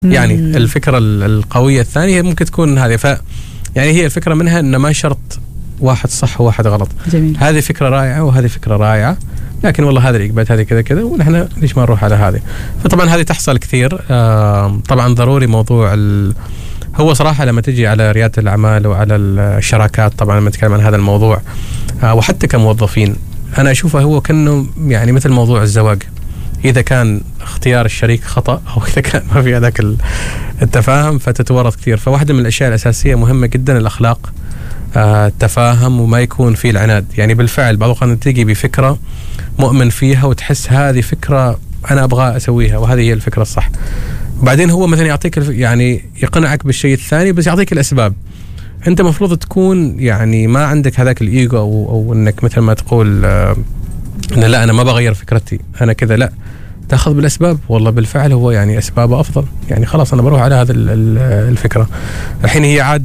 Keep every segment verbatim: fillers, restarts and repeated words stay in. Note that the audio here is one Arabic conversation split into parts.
يعني الفكرة القوية الثانية ممكن تكون هذه. ف يعني هي الفكرة منها إن ما شرط واحد صح وواحد غلط. جميل. هذه فكرة رائعة وهذه فكرة رائعة، لكن والله هذه الإجابات هذه كذا كذا ونحن ليش ما نروح على هذه. فطبعا هذه تحصل كثير. طبعا ضروري موضوع ال... هو صراحة لما تجي على ريادة الأعمال وعلى الشراكات، طبعا لما نتكلم عن هذا الموضوع وحتى كموظفين، أنا أشوفه هو كأنه يعني مثل موضوع الزواج. إذا كان اختيار الشريك خطأ أو إذا كان ما في هذاك التفاهم فتتورط كثير. فواحدة من الأشياء الأساسية مهمة جدا الأخلاق، آه التفاهم، وما يكون فيه العناد. يعني بالفعل بعض الأحيان تيجي بفكرة مؤمن فيها وتحس هذه فكرة أنا أبغى أسويها وهذه هي الفكرة الصح، وبعدين هو مثلا يعطيك يعني يقنعك بالشيء الثاني بس يعطيك الأسباب. أنت مفروض تكون يعني ما عندك هذاك الإيجو أو, أو أنك مثل ما تقول آه أن لا أنا ما بغير فكرتي أنا كذا، لا، تأخذ بالأسباب. والله بالفعل هو يعني أسبابه أفضل، يعني خلاص أنا بروح على هذه الفكرة. الحين هي عاد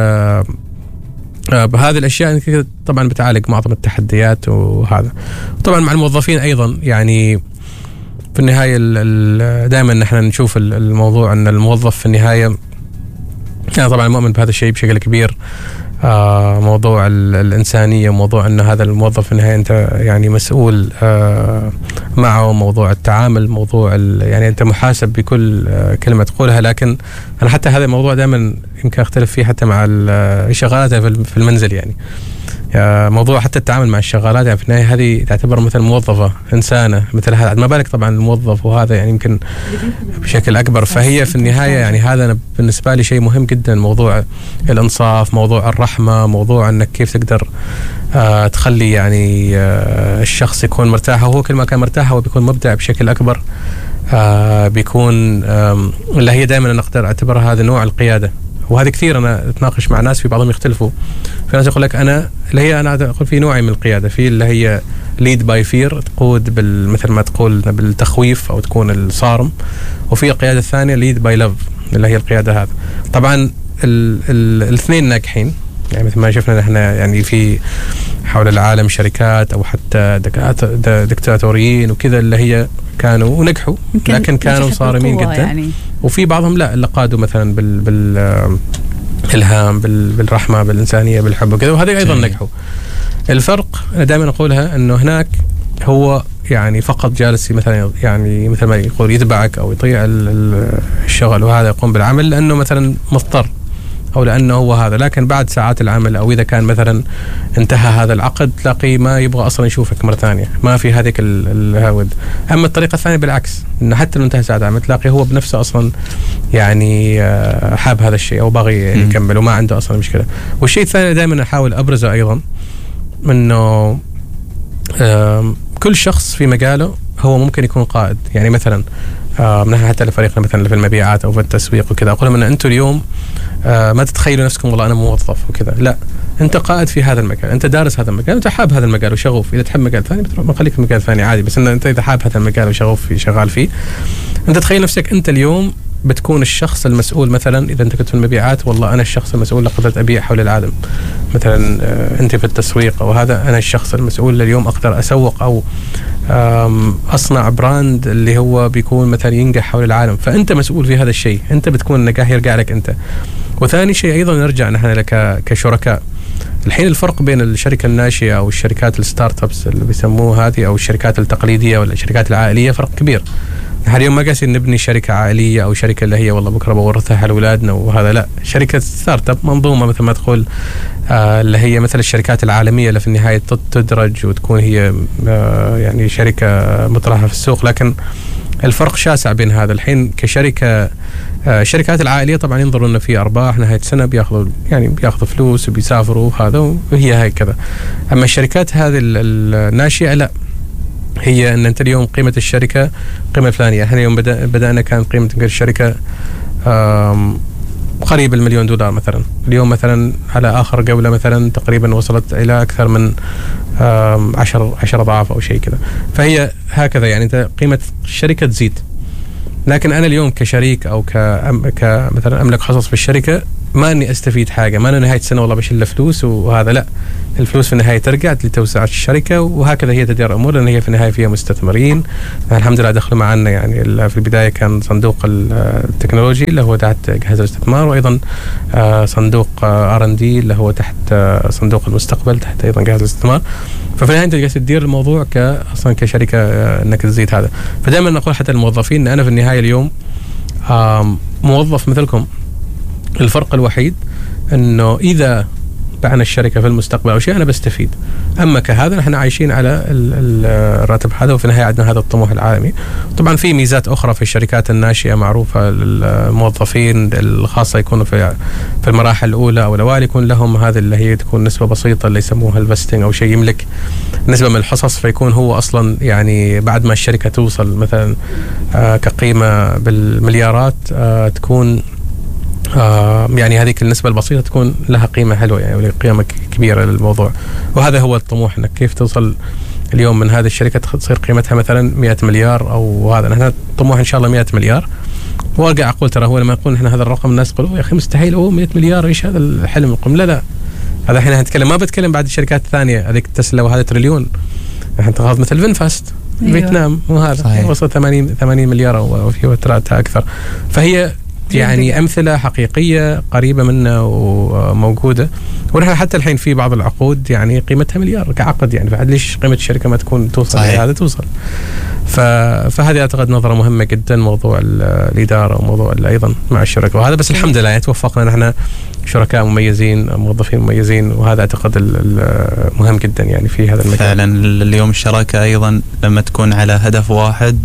بهذه الأشياء طبعا بتعالج معظم التحديات وهذا. طبعا مع الموظفين أيضا، يعني في النهاية دائما نحن نشوف الموضوع أن الموظف في النهاية، أنا طبعا مؤمن بهذا الشيء بشكل كبير، آه موضوع الإنسانية، موضوع أن هذا الموظف في النهاية أنت يعني مسؤول آه معه، موضوع التعامل، موضوع يعني أنت محاسب بكل آه كلمة تقولها. لكن أنا حتى هذا الموضوع دائما يمكن أختلف فيه حتى مع الشغالات في المنزل. يعني موضوع حتى التعامل مع الشغالات، يعني في النهاية هذه تعتبر مثل موظفة إنسانة مثل هذا، ما بالك طبعا الموظف وهذا يعني يمكن بشكل أكبر. فهي في النهاية يعني هذا بالنسبة لي شيء مهم جدا، موضوع الإنصاف، موضوع الرحمة، موضوع أنك كيف تقدر آه تخلي يعني آه الشخص يكون مرتاح، وهو كل ما كان مرتاح هو بيكون مبدع بشكل أكبر. آه بيكون آه اللي هي دائما أنا أقدر أعتبرها هذا نوع القيادة. وهذا كثير أنا أتناقش مع ناس في بعضهم يختلفوا، في ناس يقول لك أنا اللي هي أنا أقول في نوعين من القيادة، في اللي هي lead by fear، تقود بال مثل ما تقول بالتخويف أو تكون الصارم، وفي القيادة الثانية lead by love اللي هي القيادة هذا. طبعا ال ال الاثنين ناجحين، يعني مثل ما شفنا نحن يعني في حول العالم شركات أو حتى دكتاتوريين وكذا اللي هي كانوا ونجحوا لكن كانوا صارمين جدا. يعني. وفي بعضهم لا اللي قادوا مثلا بال بال الهام بال بالرحمة بالإنسانية بالحب وكذا، وهذه أيضا نجحوا. الفرق أنا دائما أقولها إنه هناك هو يعني فقط جالس مثلا يعني مثل ما يقول يتبعك أو يطيع الشغل وهذا يقوم بالعمل لأنه مثلا مضطر أو لأنه هو هذا، لكن بعد ساعات العمل أو إذا كان مثلا انتهى هذا العقد تلاقي ما يبغى أصلا يشوفك مرة ثانية، ما في هذيك الهاود. أما الطريقة الثانية بالعكس، إنه حتى لو انتهى ساعات العمل تلاقي هو بنفسه أصلا يعني حاب هذا الشيء أو باغي يكمل وما عنده أصلا مشكلة. والشيء الثاني دائما أحاول أبرزه أيضا إنه كل شخص في مجاله هو ممكن يكون قائد. يعني مثلا آه من حتى لفريقنا مثلا في المبيعات أو في التسويق وكذا، أقول لهم أن أنتم اليوم آه ما تتخيلوا نفسكم والله أنا موظف وكذا، لا، أنت قائد في هذا المجال، أنت دارس هذا المجال، أنت حاب هذا المجال وشغوف. إذا تحب مجال ثاني بتروح خليك في مجال ثاني عادي، بس إن أنت إذا حاب هذا المجال وشغوف فيه شغال فيه، أنت تخيل نفسك أنت اليوم بتكون الشخص المسؤول. مثلا إذا أنت كنت في المبيعات والله أنا الشخص المسؤول لقدرت أبيع حول العالم، مثلا آه أنت في التسويق أو هذا أنا الشخص المسؤول اليوم أقدر أسوق أو أصنع براند اللي هو بيكون مثلا ينجح حول العالم. فأنت مسؤول في هذا الشيء، أنت بتكون النجاح يرجع لك أنت. وثاني شيء أيضا نرجع نحن لك كشركاء. الحين الفرق بين الشركة الناشئة أو الشركات الستارت أبس اللي بيسموها هذه أو الشركات التقليدية ولا الشركات العائلية فرق كبير. نحن اليوم ما قاعدين نبني شركة عائلية أو شركة اللي هي والله بكرة بورثها على أولادنا وهذا، لا، شركة ستارت أب منظومة مثل ما تقول آه اللي هي مثل الشركات العالمية اللي في النهاية تدرج وتكون هي آه يعني شركة مطرحة في السوق. لكن الفرق شاسع بين هذا. الحين كشركة آه الشركات العائلية طبعا ينظروا لنا في أرباح نهاية السنة، بياخذوا يعني بياخذوا فلوس وبيسافروا هذا وهي هاي كذا. أما الشركات هذه الناشئة لا، هي أن أنت اليوم قيمة الشركة قيمة فلانية. احنا اليوم بدأ بدأنا كان قيمة الشركة قريب المليون دولار مثلا، اليوم مثلا على آخر جولة مثلا تقريبا وصلت إلى أكثر من عشر عشر أضعاف أو شيء كذا. فهي هكذا يعني أنت قيمة الشركة تزيد. لكن أنا اليوم كشريك أو ك مثلا أملك حصص في الشركة ما اني استفيد حاجه، ما انه نهايه السنه والله بشيل فلوس وهذا، لا، الفلوس في النهايه ترجع لتوسعات الشركه، وهكذا هي تدير الامور، لان هي في النهايه فيها مستثمرين. الحمد لله دخلوا معنا يعني في البدايه كان صندوق التكنولوجي اللي هو تحت جهاز الاستثمار، وايضا صندوق ار ان دي اللي هو تحت صندوق المستقبل تحت ايضا جهاز الاستثمار. ففي النهايه انت جالس تدير الموضوع كاصلا كشركه انك تزيد هذا. فدائما نقول حتى الموظفين ان انا في النهايه اليوم موظف مثلكم، الفرق الوحيد انه اذا بعنا الشركه في المستقبل او شيء انا بستفيد، اما كهذا نحن عايشين على الراتب هذا، وفي النهايه عندنا هذا الطموح العالمي. طبعا في ميزات اخرى في الشركات الناشئه معروفه للموظفين الخاصه يكونوا في في المراحل الاولى او الاوائل يكون لهم هذه اللي هي تكون نسبه بسيطه اللي يسموها الفستنج او شيء، يملك نسبه من الحصص، فيكون هو اصلا يعني بعد ما الشركه توصل مثلا آه كقيمه بالمليارات آه تكون آه يعني هذيك النسبة البسيطة تكون لها قيمة حلوة يعني، قيمة كبيرة للموضوع. وهذا هو الطموح، انك كيف توصل اليوم من هذه الشركة تصير قيمتها مثلا مئة مليار او هذا. نحن الطموح ان شاء الله مئة مليار. وارجع اقول ترى هو لما يقول نحن هذا الرقم الناس يقولوا يا اخي مستحيل، هو مئة مليار ايش هذا الحلم القم؟ لا لا، هذا احنا نتكلم، ما بتكلم بعد الشركات الثانية هذيك تسلا وهذا تريليون، نحن تغاض مثل فينفاست أيوة. فيتنام وهذا وصل ثمانين ثمانين مليار او في وتراتها اكثر. فهي يعني أمثلة حقيقية قريبة منا وموجودة، ونحن حتى الحين في بعض العقود يعني قيمتها مليار كعقد يعني، فعاد ليش قيمة الشركة ما تكون توصل هذا توصل. فهذه أعتقد نظرة مهمة جدا، موضوع الإدارة وموضوع أيضا مع الشركة وهذا. بس الحمد لله يعني توفقنا نحن شركاء مميزين، موظفين مميزين، وهذا أعتقد مهم جدا يعني في هذا المجال. فعلا اليوم الشراكة أيضا لما تكون على هدف واحد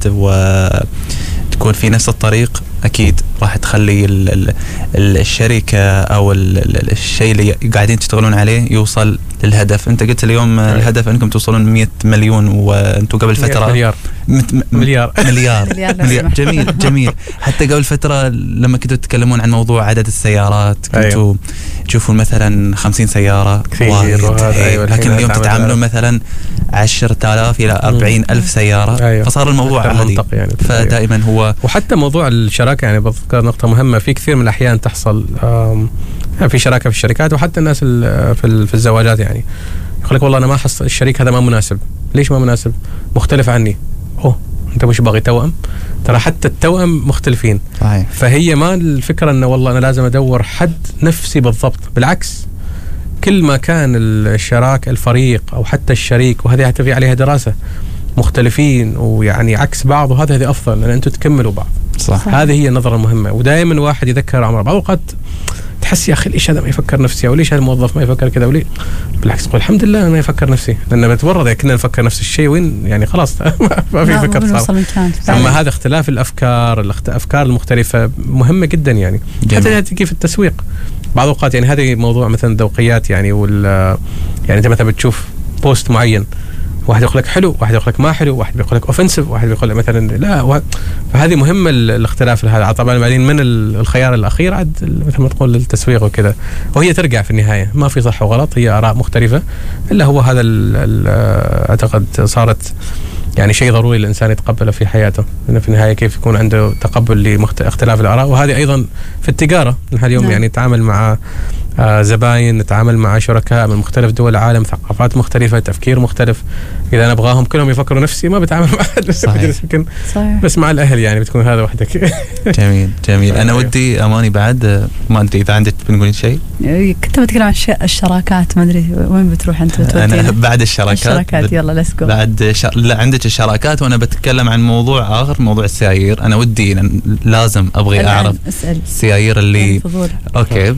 وتكون في نفس الطريق أكيد راح تخلي ال ال الشركة أو ال الشيء اللي قاعدين تشتغلون عليه يوصل للهدف. أنت قلت اليوم أي. الهدف أنكم توصلون مئة مليون، وأنتم قبل فترة مليار مليار مليار, مليار. جميل جميل. حتى قبل فترة لما كنتوا تتكلمون عن موضوع عدد السيارات كنتوا تشوفون مثلا خمسين سيارة وايد، لكن اليوم تتعاملون مثلا عشرة آلاف إلى أربعين ألف سيارة. أيوة. فصار الموضوع عادي يعني. فدائما هو وحتى موضوع الشراكة يعني بذكر نقطة مهمة، في كثير من الأحيان تحصل يعني في شراكة في الشركات، وحتى الناس في في الزواجات يعني يقول لك والله أنا ما حصل الشريك هذا ما مناسب. ليش ما مناسب؟ مختلف عني. أوه أنت مش باغي توأم؟ ترى حتى التوأم مختلفين. صحيح. فهي ما الفكرة أنه والله أنا لازم أدور حد نفسي بالضبط، بالعكس كل ما كان الشراك الفريق أو حتى الشريك، وهذه حتى عليها دراسة، مختلفين ويعني عكس بعض، وهذا هذه أفضل لأن أنتم تكملوا بعض. صح. هذه هي النظرة المهمة. ودائما واحد يذكر عمره، بعض الأوقات تحس يا أخي ليش هذا ما يفكر نفسي، أو ليش هذا الموظف ما يفكر كذا، وليه بالعكس تقول الحمد لله أنا يفكر نفسي، لأن بتورط كنا نفكر نفس الشيء وين يعني خلاص ما في فكر صار. أما هذا اختلاف الأفكار، الأفكار المختلفة مهمة جدا يعني. حتى تجي في التسويق بعض الأوقات يعني هذه موضوع مثلا ذوقيات يعني، وال يعني أنت مثلا بتشوف بوست معين، واحد يقول لك حلو، واحد يقول لك ما حلو، واحد بيقول لك اوفنسيف، واحد بيقول لك مثلا لا و... فهذه مهمه الاختلاف هذا. طبعا بعدين من الخيار الاخير عاد مثل ما تقول للتسويق وكذا، وهي ترجع في النهايه ما في صح وغلط، هي اراء مختلفه، الا هو هذا ال ال اعتقد صارت يعني شيء ضروري الانسان يتقبله في حياته، انه في النهايه كيف يكون عنده تقبل لاختلاف الاراء. وهذه ايضا في التجاره، نحن اليوم نعم. يعني نتعامل مع آه زباين، نتعامل مع شركاء من مختلف دول العالم، ثقافات مختلفة، تفكير مختلف. إذا نبغاهم كلهم يفكروا نفسي ما بتعامل مع أحد، بس يمكن بس مع الأهل يعني بتكون هذا وحدك. جميل جميل. أنا ودي أماني بعد ما أدري إذا عندك بنقول شيء. كنت بتكلم عن الشراكات، ما أدري وين بتروح أنت؟ أنا بعد الشراكات. الشراكات يلا ليتس جو. بعد ش... لا عندك الشراكات، وأنا بتكلم عن موضوع آخر، موضوع السيايير. أنا ودي لازم أبغي أعرف السيايير اللي أوكي.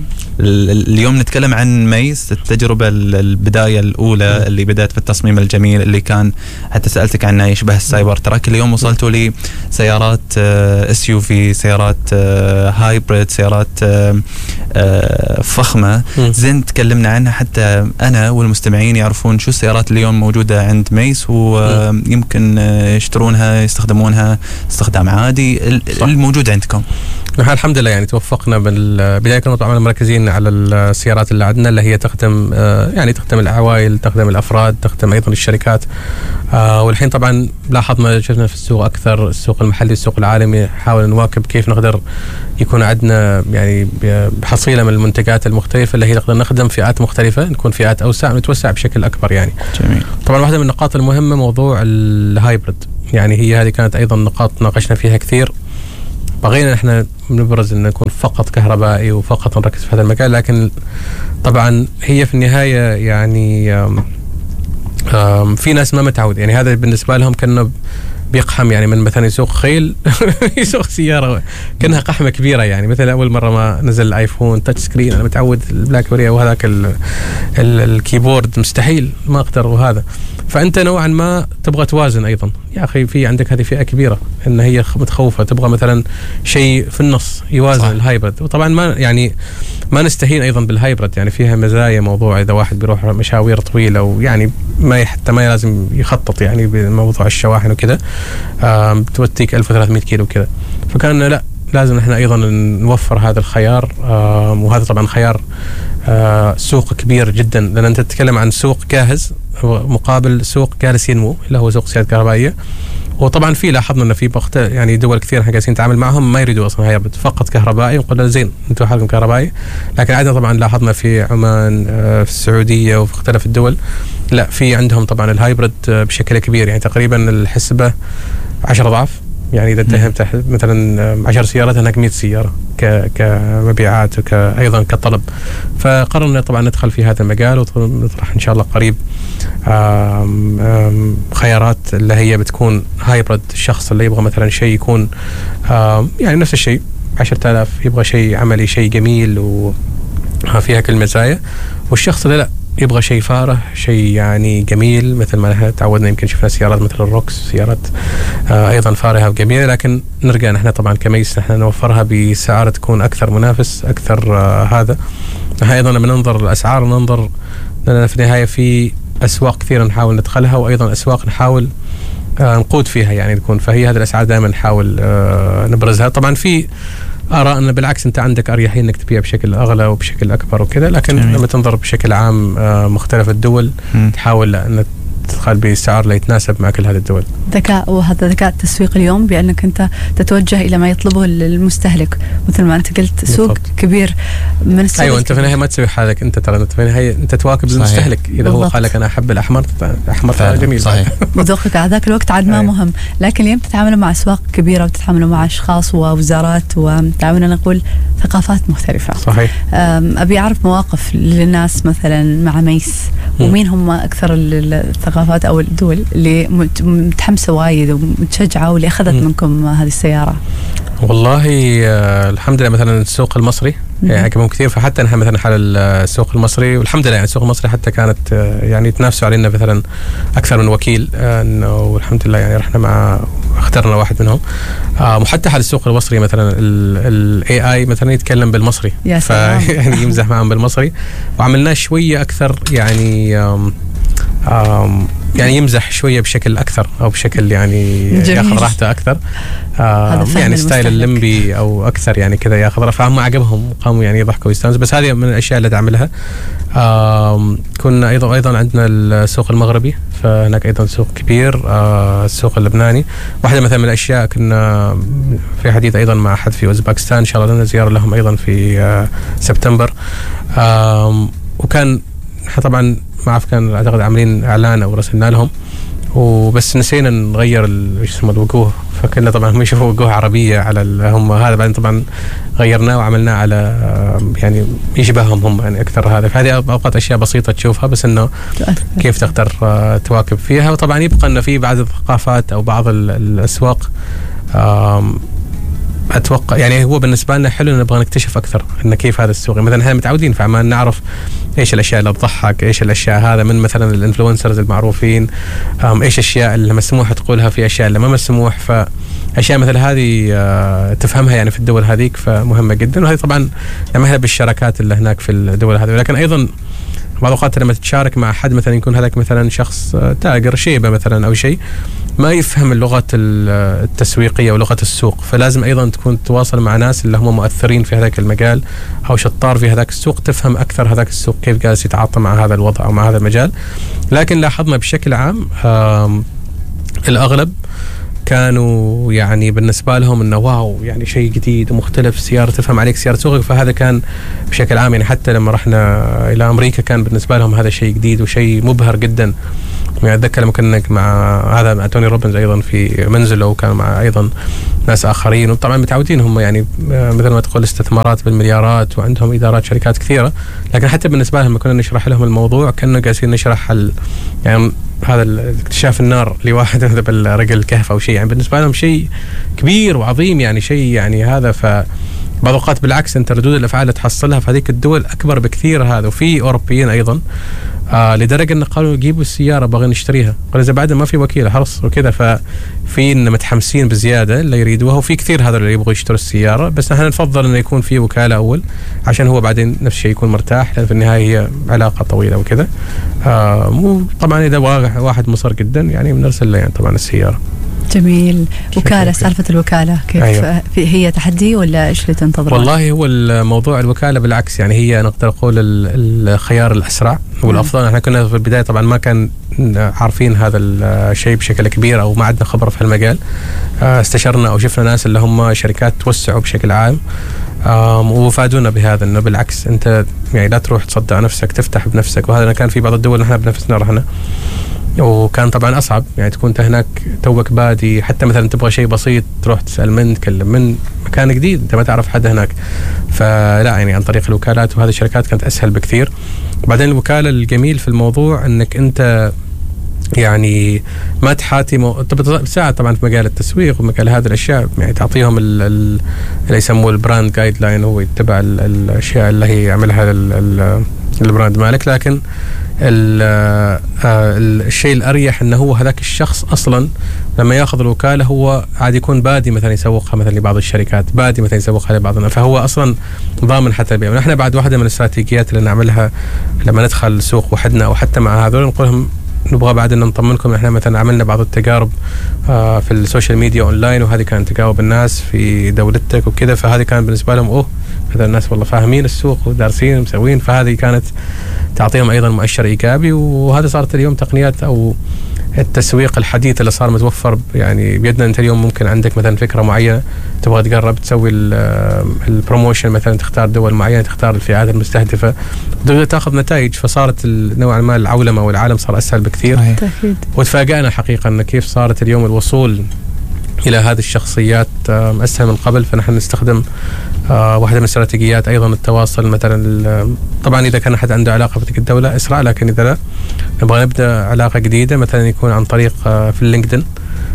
اليوم نتكلم عن ميس، التجربة البداية الأولى اللي بدأت في التصميم الجميل اللي كان حتى سألتك عنه يشبه السايبر تراك. اليوم وصلتوا لي سيارات اس يو في، سيارات هايبريد، سيارات فخمة. زين تكلمنا عنها حتى أنا والمستمعين يعرفون شو السيارات اليوم موجودة عند ميس، ويمكن يشترونها يستخدمونها استخدام عادي الموجود عندكم. نحن الحمد لله يعني توفقنا بالبداية، كنا طبعا مركزين مركزين على السيارات اللي عندنا اللي هي تخدم يعني تخدم العوائل، تخدم الأفراد، تخدم أيضا الشركات. والحين طبعا لاحظنا شفنا في السوق أكثر، السوق المحلي السوق العالمي، نحاول نواكب كيف نقدر يكون عندنا يعني حصيلة من المنتجات المختلفة اللي هي نقدر نخدم فئات مختلفة، نكون فئات أوسع، نتوسع بشكل أكبر يعني. جميل. طبعا واحدة من النقاط المهمة موضوع الهايبرد، يعني هي هذه كانت أيضا نقاط ناقشنا فيها كثير. بغينا احنا نبرز ان نكون فقط كهربائي وفقط نركز في هذا المجال، لكن طبعا هي في النهايه يعني آم آم في ناس ما متعود، يعني هذا بالنسبه لهم كانه بيقحم، يعني من مثلا يسوق خيل يسوق سياره كانها قحمه كبيره، يعني مثل اول مره ما نزل الايفون تاتش سكرين انا متعود البلاك بيري وهذاك الكيبورد مستحيل ما اقدر وهذا. فانت نوعا ما تبغى توازن ايضا، يا اخي في عندك هذه فئه كبيره ان هي متخوفه، تبغى مثلا شيء في النص يوازن. صح. الهايبرد وطبعا ما يعني ما نستهين ايضا بالهايبرد، يعني فيها مزايا، موضوع اذا واحد بيروح مشاوير طويله ويعني ما حتى ما لازم يخطط يعني بموضوع الشواحن وكده، بتوديك ألف وثلاثمئة كيلو كذا، فكان لا لازم احنا ايضا نوفر هذا الخيار. وهذا طبعا خيار سوق كبير جدا، لان انت تتكلم عن سوق جاهز مقابل سوق جالس ينمو اللي هو سوق سيارات كهربائيه. وطبعا في لاحظنا ان في بخت يعني دول كثير احنا جالسين نتعامل معهم ما يريدوا اصلا هايبرد، فقط كهربائي، وقلنا زين انتم حالكم كهربائي. لكن عندنا طبعا لاحظنا في عمان في السعوديه وفي مختلف الدول لا في عندهم طبعا الهايبرد بشكل كبير، يعني تقريبا الحسبه عشر اضعاف، يعني اذا اتهمت مثلا عشر سيارات هناك مئة سياره كمبيعات وكايضا كطلب. فقررنا طبعا ندخل في هذا المجال ونطرح ان شاء الله قريب آم آم خيارات اللي هي بتكون هايبرد. الشخص اللي يبغى مثلا شيء يكون يعني نفس الشيء عشرة آلاف، يبغى شيء عملي، شيء جميل وفيها كل المزايا، والشخص اللي لا يبغى شيء فاره، شيء يعني جميل مثل ما نحن تعودنا. يمكن شفنا سيارات مثل الروكس، سيارات آه ايضا فارهه وجميله، لكن نرجع نحن طبعا كميس نحن نوفرها بسعر تكون اكثر منافس، اكثر آه هذا. ايضا لما ننظر الاسعار ننظر لان في النهايه في اسواق كثيره نحاول ندخلها، وايضا اسواق نحاول آه نقود فيها يعني نكون، فهي هذه الاسعار دائما نحاول آه نبرزها. طبعا في أرى أن بالعكس أنت عندك أريحية أنك تبيع بشكل أغلى وبشكل أكبر وكذا، لكن جميل. لما تنظر بشكل عام مختلف الدول م. تحاول أن تدخل بسعر لا يتناسب مع كل هذه الدول. ذكاء، وهذا ذكاء التسويق اليوم بأنك أنت تتوجه إلى ما يطلبه المستهلك، مثل ما أنت قلت سوق بالضبط. كبير من السوق. أيوة أنت في النهاية ما تسوي حالك أنت، ترى أنت في النهاية أنت تواكب صحيح. المستهلك. إذا بالضبط. هو قال لك أنا أحب الأحمر، أحمر جميل صحيح. وذوقك على ذاك الوقت عاد ما مهم، لكن اليوم تتعاملوا مع أسواق كبيرة وتتعاملوا مع أشخاص ووزارات وتعاملوا نقول ثقافات مختلفة. صحيح. أبي أعرف مواقف للناس مثلا مع ميس، ومين هم أكثر الثقافات أو الدول اللي متحمسة وايد ومتشجعة واللي أخذت م. منكم هذه السيارة؟ والله آه الحمد لله مثلا السوق المصري يعني كمان كثير، فحتى نحن مثلا حال السوق المصري والحمد لله يعني السوق المصري حتى كانت آه يعني تنافسوا علينا مثلا أكثر من وكيل آه والحمد لله يعني رحنا مع اخترنا واحد منهم آه وحتى حال السوق المصري مثلا ال إيه آي مثلا يتكلم بالمصري فيعني يمزح معهم بالمصري، وعملناه شوية أكثر يعني آم آم يعني يمزح شوية بشكل أكثر أو بشكل يعني جميل. ياخذ راحته أكثر آه يعني ستايل الليمبي أو أكثر يعني كذا ياخذ راحته، فهم عجبهم قاموا يعني يضحكوا ويستانسوا. بس هذه من الأشياء اللي تعملها. آه كنا أيضا أيضا عندنا السوق المغربي، فهناك أيضا سوق كبير. آه السوق اللبناني واحدة مثلا من الأشياء كنا في حديث أيضا مع أحد في أوزباكستان، إن شاء الله لنا زيارة لهم أيضا في آه سبتمبر. آه وكان طبعا ما أعرف كان أعتقد عاملين إعلان أو رسلنا لهم وبس نسينا نغير ايش اسمه الوجوه، فكنا طبعا هم يشوفوا وجوه عربيه على هم هذا، بعدين طبعا غيرناه وعملناه على يعني يشبههم هم يعني اكثر هذا. فهذه اوقات اشياء بسيطه تشوفها بس انه كيف تقدر تواكب فيها. وطبعا يبقى انه في بعض الثقافات او بعض الاسواق اتوقع يعني هو بالنسبه لنا حلو نبغى نكتشف اكثر ان كيف هذا السوق. مثلا احنا متعودين في عمان نعرف ايش الاشياء اللي تضحك، ايش الاشياء هذا من مثلا الانفلونسرز المعروفين، ايش الاشياء اللي مسموح تقولها، في اشياء اللي ما مسموح. فاشياء مثل هذه تفهمها يعني في الدول هذيك فمهمه جدا. وهذه طبعا نعملها بالشراكات اللي هناك في الدول هذه. ولكن ايضا بعض الأوقات لما تتشارك مع أحد مثلا يكون هذاك مثلا شخص تاجر شيبة مثلا أو شيء ما يفهم اللغة التسويقية ولغة السوق، فلازم أيضا تكون تتواصل مع ناس اللي هم مؤثرين في هذاك المجال أو شطار في هذاك السوق، تفهم أكثر هذاك السوق كيف جالس يتعاطى مع هذا الوضع أو مع هذا المجال. لكن لاحظنا بشكل عام الأغلب كانوا يعني بالنسبة لهم إنه واو يعني شيء جديد ومختلف، سيارة تفهم عليك سيارة سوق. فهذا كان بشكل عام يعني حتى لما رحنا إلى أمريكا كان بالنسبة لهم هذا شيء جديد وشيء مبهر جدا. يعني أتذكر لما كنا مع هذا مع توني روبنز أيضا في منزله، وكان مع أيضا ناس آخرين، وطبعا متعودين هم يعني مثل ما تقول استثمارات بالمليارات وعندهم إدارات شركات كثيرة، لكن حتى بالنسبة لهم كنا نشرح لهم الموضوع كنا جالسين نشرح يعني هذا اكتشاف النار لواحد بالرجل الكهف أو شيء، يعني بالنسبة لهم شيء كبير وعظيم، يعني شيء يعني هذا. ف بعض الأوقات بالعكس أنت ردود الأفعال اللي تحصلها في هذيك الدول أكبر بكثير هذا. وفي أوروبيين أيضا آه لدرجة أن قالوا يجيبوا السيارة بغي نشتريها، قال إذا بعد ما في وكيل حرص وكذا. ففي إن متحمسين بزيادة اللي يريدوها، وفي كثير هذا اللي يبغوا يشتروا السيارة، بس نحن نفضل إنه يكون في وكالة أول عشان هو بعدين نفس الشيء يكون مرتاح، لأن في النهاية هي علاقة طويلة وكذا. آه طبعا إذا واحد مصر جدا يعني بنرسل له يعني طبعا السيارة. جميل. وكالة، سالفة الوكالة كيف؟ أيوة. هي تحدي ولا إيش اللي تنتظر؟ والله هو الموضوع الوكالة بالعكس يعني هي نقدر نقول الخيار الأسرع والأفضل. احنا كنا في البداية طبعا ما كان عارفين هذا الشيء بشكل كبير أو ما عندنا خبرة في هالمجال. استشرنا أو شفنا ناس اللي هم شركات توسعوا بشكل عام وفادونا بهذا، إنه بالعكس أنت يعني لا تروح تصدع نفسك، تفتح بنفسك. وهذا كان في بعض الدول نحن بنفسنا رحنا، وكان طبعا أصعب يعني تكون أنت هناك توك بادي، حتى مثلا تبغى شيء بسيط تروح تسأل من تكلم من مكان جديد أنت ما تعرف حد هناك. فلا يعني عن طريق الوكالات وهذه الشركات كانت أسهل بكثير. بعدين الوكالة الجميل في الموضوع أنك أنت يعني ما تحاتي مو... بتساعد طبعا في مجال التسويق ومجال هذه الأشياء، يعني تعطيهم ال... ال... اللي يسموه البراند جايد لاين، هو يتبع ال... الأشياء اللي هي يعملها ال... ال... البراند مالك. لكن ال... الشيء الأريح أنه هو هذاك الشخص أصلا لما يأخذ الوكالة هو عاد يكون بادي مثلا يسوقها مثلا لبعض الشركات، بادي مثلا يسوقها لبعضنا، فهو أصلا ضامن حتى البيع. ونحن بعد واحدة من الاستراتيجيات اللي نعملها لما ندخل السوق وحدنا أو حتى مع هذول نقول لهم نبغى بعد أن نطمنكم. احنا مثلا عملنا بعض التجارب آه في السوشيال ميديا اونلاين، وهذه كانت تجاوب الناس في دولتك وكذا، فهذه كان بالنسبه لهم اوه هذا الناس والله فاهمين السوق ودارسين ومسوين، فهذه كانت تعطيهم ايضا مؤشر ايجابي. وهذا صارت اليوم تقنيات او التسويق الحديث اللي صار متوفر يعني بيدنا. انت اليوم ممكن عندك مثلا فكره معينه تبغى تقرب تسوي البروموشن، مثلا تختار دول معينه، تختار الفئات المستهدفه، تاخذ نتائج. فصارت نوعا ما العولمه والعالم صار اسهل بكثير. وتفاجأنا حقيقه ان كيف صارت اليوم الوصول الى هذه الشخصيات اسهل من قبل. فنحن نستخدم واحده من الاستراتيجيات ايضا التواصل مثلا. طبعا اذا كان احد عنده علاقه في تلك الدوله اسرع، لكن اذا لا نبغى نبدا علاقه جديده مثلا يكون عن طريق في اللينكدين،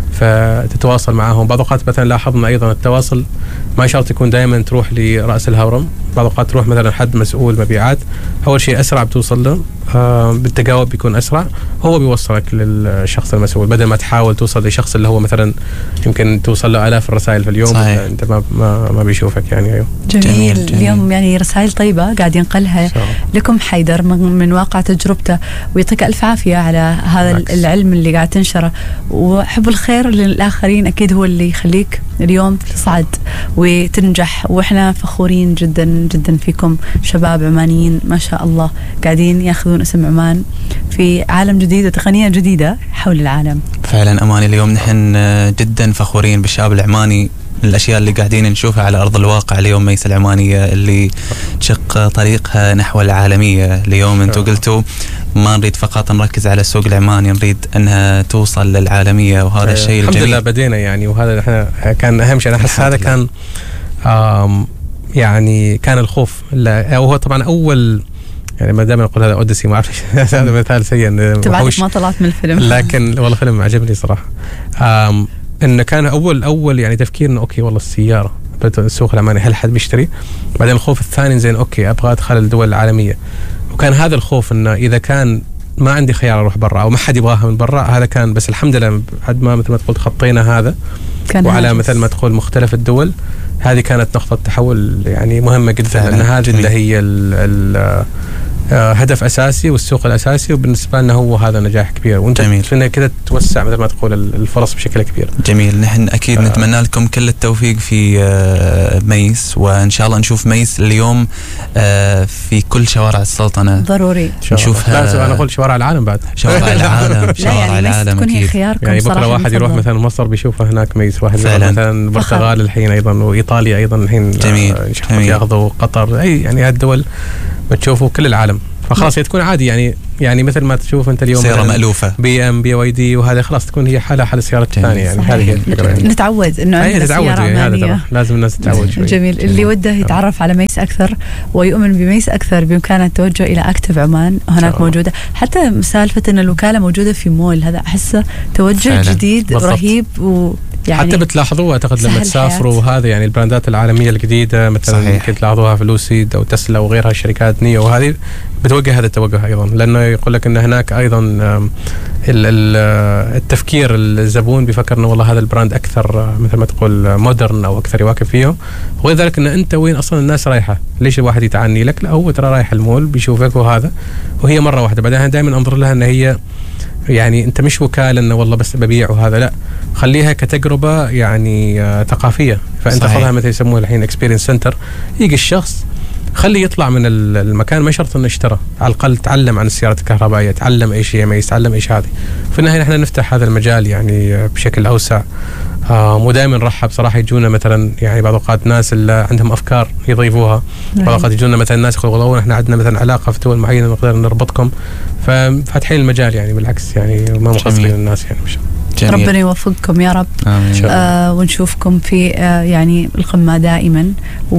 فتتواصل معهم. بعض الأوقات مثلا لاحظنا أيضا التواصل ما شرط يكون دائما تروح لرأس الهرم، بعض الأوقات تروح مثلا حد مسؤول مبيعات، أول شيء أسرع بتوصل له، آه بالتجاوب بيكون أسرع، هو بيوصلك للشخص المسؤول بدل ما تحاول توصل لشخص اللي هو مثلا يمكن توصل له آلاف الرسائل في اليوم. صحيح. أنت ما ما, ما بيشوفك يعني. أيوه. جميل. جميل. جميل. اليوم يعني رسائل طيبة قاعد ينقلها لكم حيدر من, من واقع تجربته، ويعطيك ألف عافية على هذا مكس. العلم اللي قاعد تنشره، وحب الخير للآخرين أكيد هو اللي يخليك اليوم تصعد وتنجح. وإحنا فخورين جدا جدا فيكم، شباب عمانيين ما شاء الله قاعدين ياخذون اسم عمان في عالم جديد وتقنية جديدة حول العالم. فعلا أماني اليوم نحن جدا فخورين بالشعب العماني، الأشياء اللي قاعدين نشوفها على أرض الواقع اليوم. ميس العمانية اللي تشق طريقها نحو العالمية اليوم. أنتوا قلتوا ما نريد فقط نركز على السوق العماني، نريد أنها توصل للعالمية، وهذا الشيء الجميل. الحمد لله بدينا يعني، وهذا احنا كان أهم شيء. أنا أحس هذا كان يعني كان الخوف، وهو طبعا أول يعني ما دائما أقول هذا أوديسي، ما أعرف هذا مثال سيء تبعك ما طلعت من الفيلم، لكن والله فيلم عجبني صراحة. إنه كان أول أول يعني تفكيرنا أوكي والله السيارة السوق العماني هل حد بيشتري؟ بعدين الخوف الثاني زين أوكي أبغى أدخل الدول العالمية، وكان هذا الخوف إنه إذا كان ما عندي خيار أروح برا أو ما حد يبغاها من برا، هذا كان. بس الحمد لله بعد ما مثل ما تقول خطينا هذا وعلى مثل ما تقول مختلف الدول، هذه كانت نقطة تحول يعني مهمة جدا، لأن هذه اللي هي ال ال هدف أساسي والسوق الأساسي، وبالنسبة لنا هو هذا نجاح كبير، وأنت فينا كده توسع مثل ما تقول الفرص بشكل كبير. جميل. نحن أكيد آه. نتمنى لكم كل التوفيق في ميس، وإن شاء الله نشوف ميس اليوم في كل شوارع السلطنة. ضروري نشوفها. لا أنا أقول شوارع العالم بعد. شوارع العالم. شوارع يعني العالم أكيد. يعني بكرة واحد يروح مثلا مصر بيشوفها هناك ميس، واحد يروح مثلا البرتغال الحين أيضا، وإيطاليا أيضا الحين. جميل. ياخذوا قطر، أي يعني هالدول بتشوفوا كل العالم، فخلاص هي تكون عادي. يعني يعني مثل ما تشوف انت اليوم سيارة مألوفة بي ام بي واي دي، وهذا خلاص تكون هي حالة حال السيارات الثانية. يعني هذه هي الفكرة. يعني نتعود انه عندنا سيارة أمامية، لازم الناس تتعود شوي. جميل. اللي وده يتعرف على ميس اكثر ويؤمن بميس اكثر بامكانه التوجه الى اكتف عمان، هناك موجودة. حتى سالفة ان الوكالة موجودة في مول، هذا احسه توجه فعلا جديد بالضبط. رهيب. و يعني حتى بتلاحظوه اعتقد لما تسافروا، وهذا يعني البراندات العالمية الجديدة مثلا يمكن تلاحظوها في لوسيد او تسلا وغيرها، الشركات نيو وهذه بتوجه هذا التوجه ايضا، لانه يقول لك ان هناك ايضا التفكير الزبون بيفكر انه والله هذا البراند اكثر مثل ما تقول مودرن او اكثر يواكب فيه، وغير ذلك ان انت وين اصلا الناس رايحه، ليش الواحد يتعني لك؟ لا هو ترى رايح المول بيشوفك وهذا، وهي مره واحده. بعدين دائما انظر لها ان هي يعني انت مش وكاله انه والله بس ببيع وهذا، لا خليها كتجربه يعني آه ثقافيه. فانت خذها مثل يسموها الحين اكسبيرينس سنتر، يجي الشخص خليه يطلع من المكان، ما شرط انه اشترى، على الاقل تعلم عن السيارات الكهربائيه، تعلم ايش هي ميس، تعلم ايش هذه. في النهايه نحن نفتح هذا المجال يعني بشكل اوسع، آه ودائما نرحب صراحه. يجونا مثلا يعني بعض الاوقات ناس اللي عندهم افكار يضيفوها، بعض الاوقات يجونا مثلا ناس يقولوا والله احنا عندنا مثلا علاقه في دول معينه نقدر نربطكم، ففاتحين المجال يعني بالعكس، يعني ما مقصرين الناس يعني مش جميل. ربنا يوفقكم يا رب. آه ونشوفكم في آه يعني القمة دائما،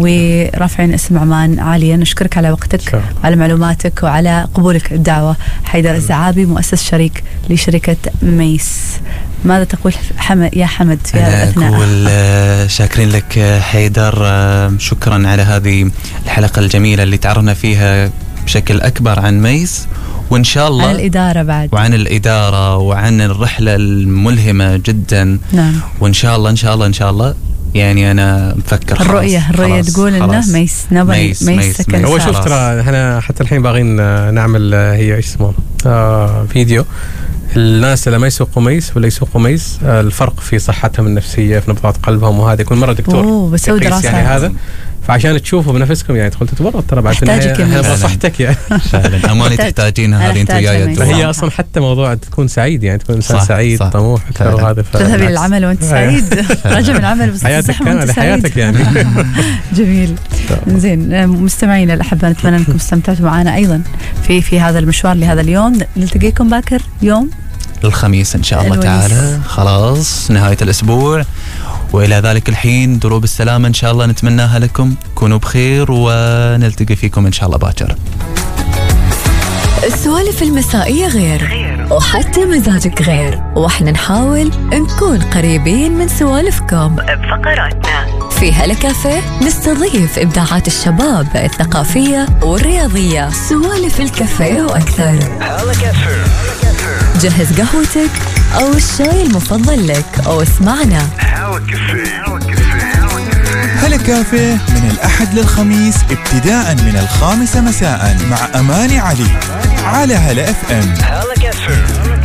ورافعين اسم عمان عاليا. نشكرك على وقتك، على معلوماتك، وعلى قبولك الدعوة. حيدر الزعابي مؤسس شريك لشركة ميس، ماذا تقول حمد يا حمد في هذا الأثناء؟ أقول شاكرين لك حيدر، شكرا على هذه الحلقة الجميلة اللي تعرفنا فيها بشكل أكبر عن ميس، وإن شاء الله عن الإدارة بعد، وعن الإدارة وعن الرحلة الملهمة جدا. نعم. وإن شاء الله إن شاء الله إن شاء الله يعني أنا مفكر الرؤية الرؤية تقول إنه ميس نبغي ميس, ميس, ميس هو شوف ترى إحنا حتى الحين باغين نعمل هي إيش اسمه آه فيديو الناس اللي ما يسوقوا ميس ولا يسوقوا ميس، آه الفرق في صحتهم النفسية، في نبضات قلبهم، وهذا يكون مرة دكتور. أوه بسوي دراسة يعني هذا، فعشان تشوفوا بنفسكم يعني تدخل تتورط ترى بعد النهاية صحتك يعني فعلا اماني تحتاجينها هذه انت وياي. هي اصلا حتى موضوع تكون سعيد، يعني تكون انسان سعيد صح طموح اكثر، وهذا تذهب للعمل وانت سعيد، رجع من العمل بس حياتك كامله حياتك يعني. جميل. زين مستمعينا الاحباء، نتمنى انكم استمتعتوا معنا ايضا في في هذا المشوار لهذا اليوم. نلتقيكم باكر يوم الخميس ان شاء الله تعالى، خلاص نهايه الاسبوع، وإلى ذلك الحين دروب السلامة إن شاء الله نتمناها لكم. كونوا بخير ونلتقي فيكم إن شاء الله باكر. السوالف المسائية غير وحتى مزاجك غير، وإحنا نحاول نكون قريبين من سوالفكم بفقراتنا. في هلا كافيه نستضيف إبداعات الشباب الثقافية والرياضية. سوالف الكافيه وأكثر. هلا كافيه، جهز قهوتك أو الشاي المفضل لك أو اسمعنا. هلا كافيه من الأحد للخميس ابتداء من الخامسة مساء مع أماني علي على هلا اف ام. هلا كافيه.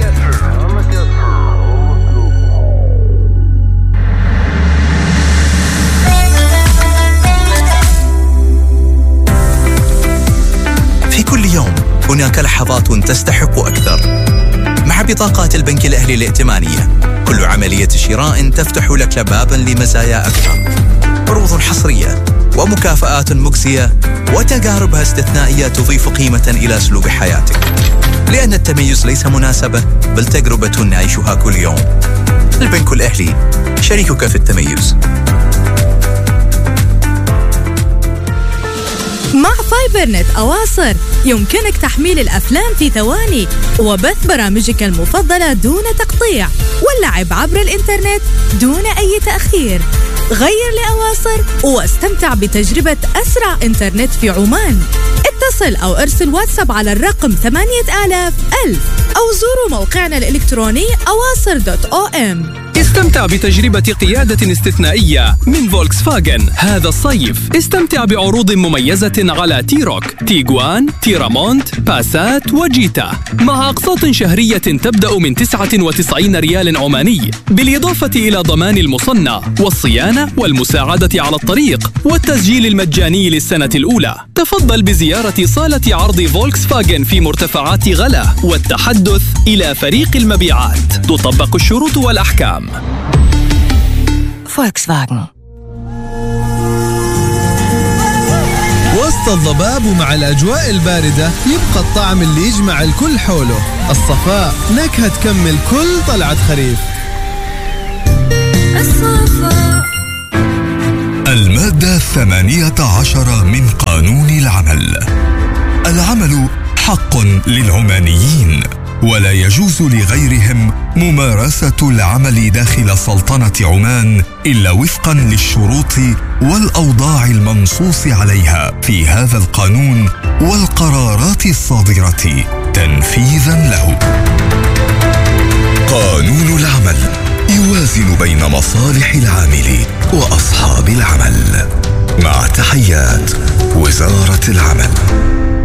في كل يوم هناك لحظات تستحق أكثر. مع بطاقات البنك الأهلي الائتمانية كل عملية شراء تفتح لك بابا لمزايا أكثر، عروض حصرية ومكافآت مجزية وتجاربها استثنائية تضيف قيمة إلى أسلوب حياتك، لأن التميز ليس مناسبة بل تجربة نعيشها كل يوم. البنك الأهلي شريكك في التميز. مع فايبر نت أواصر يمكنك تحميل الأفلام في ثواني وبث برامجك المفضلة دون تقطيع واللعب عبر الإنترنت دون أي تأخير. غير لأواصر واستمتع بتجربة أسرع إنترنت في عمان. اتصل أو ارسل واتساب على الرقم ثمانية آلاف ألف أو زوروا موقعنا الإلكتروني أواصر دوت أو إم. استمتع بتجربة قيادة استثنائية من فولكسفاغن هذا الصيف. استمتع بعروض مميزة على تيروك، تيغوان، تيرامونت، باسات وجيتا مع أقساط شهرية تبدأ من تسعة وتسعين ريال عماني، بالإضافة إلى ضمان المصنع والصيانة والمساعدة على الطريق والتسجيل المجاني للسنة الأولى. تفضل بزيارة صالة عرض فولكسفاغن في مرتفعات غلا والتحدث إلى فريق المبيعات. تطبق الشروط والأحكام. فولكسفاغن. وسط الضباب ومع الأجواء الباردة يبقى الطعم اللي يجمع الكل حوله، الصفاء، نكهة تكمل كل طلعة خريف. الصفاء. المادة الثمانية عشر من قانون العمل. العمل حق للعمانيين، ولا يجوز لغيرهم ممارسة العمل داخل سلطنة عمان إلا وفقا للشروط والأوضاع المنصوص عليها في هذا القانون والقرارات الصادرة تنفيذا له. قانون العمل يوازن بين مصالح العامل وأصحاب العمل. مع تحيات وزارة العمل.